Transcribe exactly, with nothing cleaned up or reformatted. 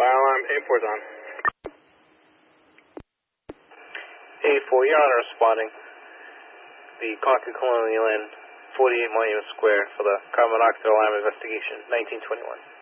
Fire alarm eight four's on. eight four, you're on responding. The Concord Colonial Inn, forty-eight Monument Square for the carbon monoxide alarm investigation, nineteen twenty-one.